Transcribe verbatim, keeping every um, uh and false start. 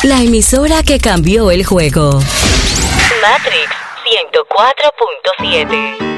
La emisora que cambió el juego. Matrix ciento cuatro punto siete.